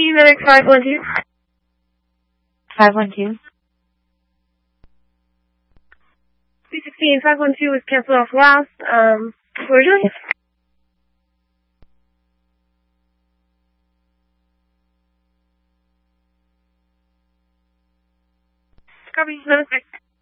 Medic 512. 512. 316, 512 was canceled off last. Version? Yes. Copy, 96.